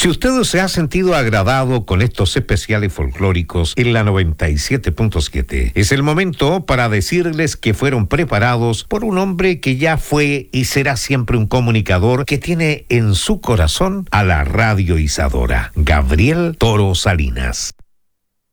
Si usted se ha sentido agradado con estos especiales folclóricos en la 97.7, es el momento para decirles que fueron preparados por un hombre que ya fue y será siempre un comunicador que tiene en su corazón a la Radio Isadora, Gabriel Toro Salinas.